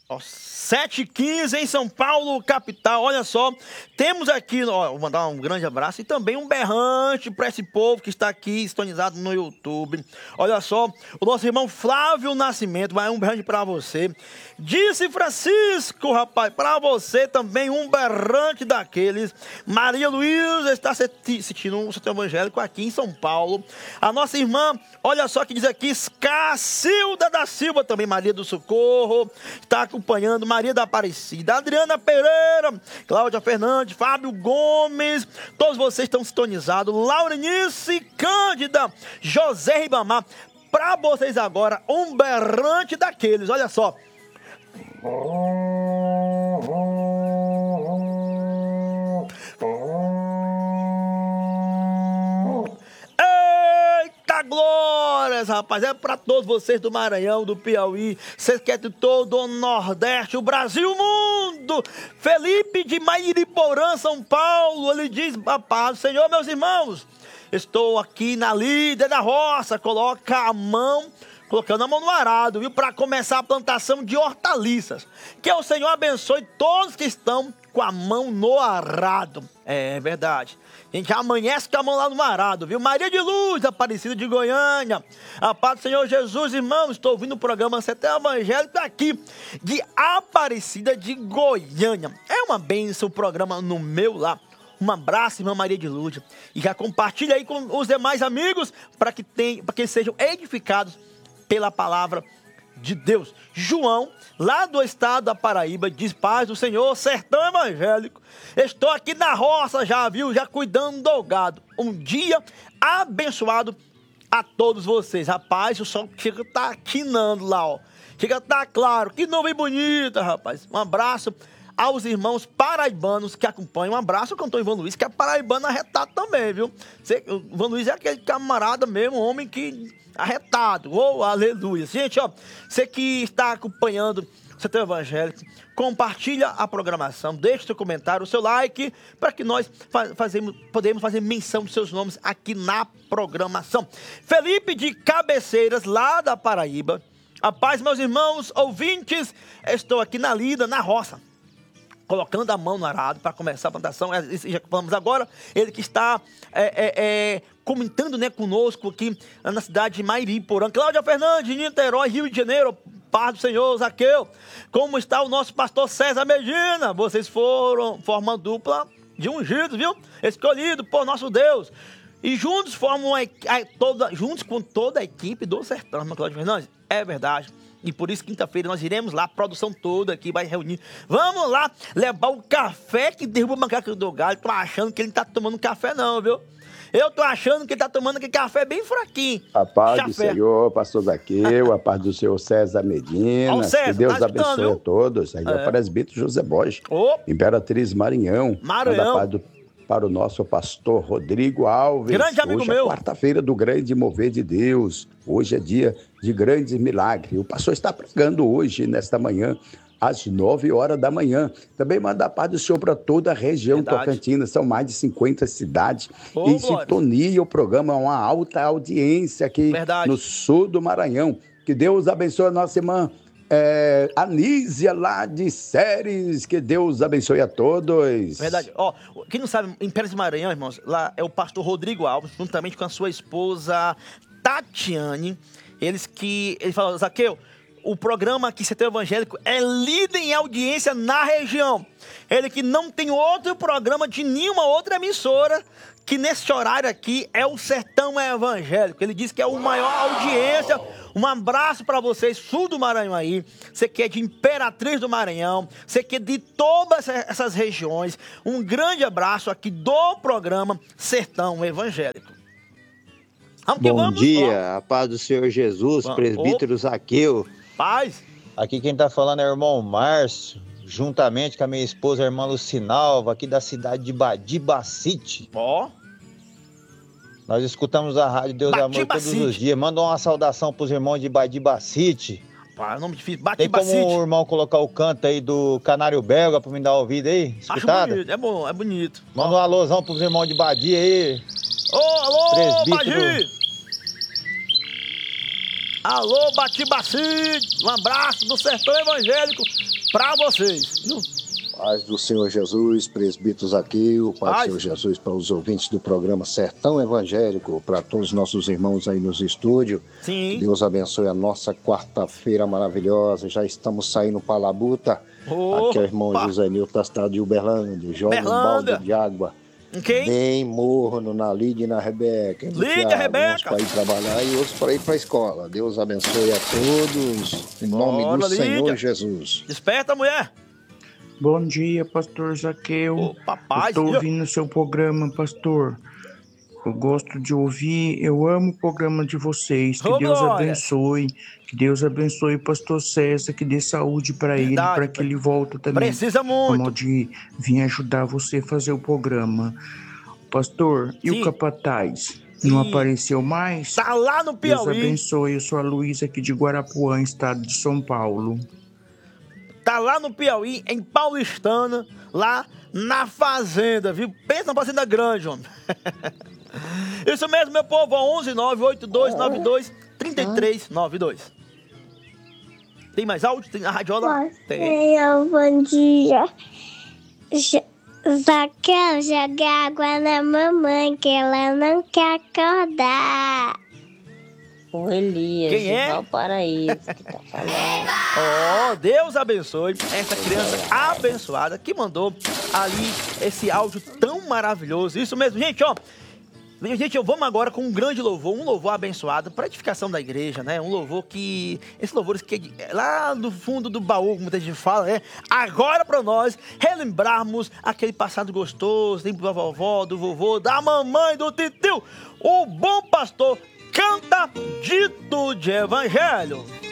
Ó, 7h15 em São Paulo, capital. Olha só, temos aqui, ó, vou mandar um grande abraço e também um berrante para esse povo que está aqui sintonizado no YouTube. Olha só, o nosso irmão Flávio Nascimento, vai um berrante para você. Disse Francisco, rapaz, para você também um berrante daqueles. Maria Luísa está assistindo um centro evangélico aqui em São Paulo. A nossa irmã, olha só que diz aqui, Cacilda da Silva, também Maria do Socorro, está acompanhando, Maria da Aparecida, Adriana Pereira, Cláudia Fernandes, Fábio Gomes, todos vocês estão sintonizados, Laurenice Cândida, José Ribamar, para vocês agora, um berrante daqueles, olha só. Eita glórias, rapaz, é para todos vocês do Maranhão, do Piauí, vocês que é de todo o Nordeste, o Brasil, o mundo. Felipe de Mairiporã, São Paulo, ele diz, paz, Senhor, meus irmãos, estou aqui na lida da roça, colocando a mão no arado, viu? Para começar a plantação de hortaliças. Que o Senhor abençoe todos que estão com a mão no arado. É verdade. A gente já amanhece com a mão lá no arado, viu? Maria de Luz, Aparecida de Goiânia. A paz do Senhor Jesus, irmãos. Estou ouvindo o programa Centro Evangélico aqui de Aparecida de Goiânia. É uma bênção o programa no meu lar. Um abraço, irmã Maria de Luz. E já compartilha aí com os demais amigos para que sejam edificados pela palavra de Deus. João, lá do estado da Paraíba, diz, paz do Senhor, sertão evangélico. Estou aqui na roça já, viu? Já cuidando do gado. Um dia abençoado a todos vocês. Rapaz, o sol chega tá quinando lá, ó. Chega tá claro. Que nuvem bonita, rapaz. Um abraço aos irmãos paraibanos que acompanham. Um abraço ao cantor Ivan Luiz, que é paraibano arretado também, viu? O Ivan Luiz é aquele camarada mesmo, homem que arretado. Oh, aleluia. Gente, ó, você que está acompanhando o Centro Evangélico, compartilha a programação, deixe seu comentário, o seu like, para que nós podemos fazer menção dos seus nomes aqui na programação. Felipe de Cabeceiras, lá da Paraíba. A paz, meus irmãos ouvintes, estou aqui na lida, na roça, colocando a mão no arado para começar a plantação. Já falamos agora, ele que está comentando, né, conosco aqui na cidade de Mairiporã. Cláudia Fernandes, Niterói, Rio de Janeiro. Paz do Senhor, Zaqueu. Como está o nosso pastor César Medina? Vocês formam dupla de ungidos, viu? Escolhido por nosso Deus. E juntos formam juntos com toda a equipe do Sertão, irmã Cláudia Fernandes. É verdade. E por isso, quinta-feira, nós iremos lá, a produção toda aqui vai reunir. Vamos lá levar o café que derruba a macaca do galho. Tô achando que ele não tá tomando café não, viu? Eu tô achando que ele tá tomando aquele café bem fraquinho. A paz do Senhor, pastor Zaqueu, a paz do Senhor César Medina. César, que Deus abençoe a todos. Aí é presbítero José Borges, Imperatriz Maranhão. Para o nosso pastor Rodrigo Alves. Grande amigo hoje meu. É quarta-feira do grande mover de Deus. Hoje é dia de grandes milagres. O pastor está pregando hoje, nesta manhã, às 9 horas da manhã. Também manda a paz do Senhor para toda a região Tocantina. São mais de 50 cidades em sintonia. O programa é uma alta audiência aqui no sul do Maranhão. Que Deus abençoe a nossa irmã Anísia, lá de Séries, que Deus abençoe a todos. Verdade. Ó, quem não sabe, em Pérez de Maranhão, irmãos, lá é o pastor Rodrigo Alves, juntamente com a sua esposa Tatiane. Ele falou, Zaqueu, o programa aqui, Centro Evangélico, é líder em audiência na região. Ele que não tem outro programa de nenhuma outra emissora, que nesse horário aqui é o Sertão Evangélico. Ele diz que é o maior audiência. Um abraço para vocês, sul do Maranhão aí. Você que é de Imperatriz do Maranhão, você que é de todas essas regiões. Um grande abraço aqui do programa Sertão Evangélico. Bom dia, a paz do Senhor Jesus, presbítero Zaqueu. Paz. Aqui quem tá falando é o irmão Márcio, juntamente com a minha esposa, a irmã Lucinalva, aqui da cidade de Badibacite. Nós escutamos a rádio Deus Amor todos os dias. Manda uma saudação pros irmãos de Badibacite. É nome difícil, Tem como o irmão colocar o canto aí do Canário Belga pra me dar ouvido aí? Escutada? Acho bonito, é bom, é bonito. Manda um alôzão pros irmãos de Badi aí. Alô, Badi! Alô, Badibacite! Um abraço do Sertão Evangélico. pra vocês, viu? Paz do Senhor Jesus, presbítero Zaqueu, paz do Senhor Jesus para os ouvintes do programa Sertão Evangélico, para todos os nossos irmãos aí nos estúdios. Sim. Deus abençoe a nossa quarta-feira maravilhosa. Já estamos saindo para a labuta. Aqui é o irmão José Nilton da cidade de Uberlândia. Joga um balde de água. Quem? Bem morno na Lídia e na Rebeca. Lídia, Rebeca. Uns para ir trabalhar e outros para ir para a escola. Deus abençoe a todos. Em nome do Senhor Jesus. Desperta, mulher. Bom dia, pastor Zaqueu. Estou ouvindo o seu programa, pastor. Eu gosto de ouvir, eu amo o programa de vocês. Que Deus abençoe. Que Deus abençoe o pastor César, que dê saúde para ele, para que ele volte também. Precisa muito. Como de vir ajudar você a fazer o programa. Pastor, e o capataz? Não apareceu mais? Tá lá no Piauí. Deus abençoe. Eu sou a Luísa aqui de Guarapuã, estado de São Paulo. Tá lá no Piauí, em Paulistana, lá na fazenda, viu? Pensa na fazenda grande, homem. Isso mesmo, meu povo, 11982923392. Tem mais áudio? Tem a radiola? Tem. Bom dia. Zaqueu, joga água na mamãe, que ela não quer acordar. O Elias, quem é? Valparaíso, que tá falando. Deus abençoe essa criança abençoada que mandou ali esse áudio tão maravilhoso. Isso mesmo, gente, ó. Gente, vamos agora com um grande louvor, um louvor abençoado para edificação da igreja, né? Um louvor que... Esses louvores que lá no fundo do baú, como muita gente fala, né? Agora para nós relembrarmos aquele passado gostoso, tempo da vovó, do vovô, da mamãe, do titio. O bom pastor canta dito de evangelho.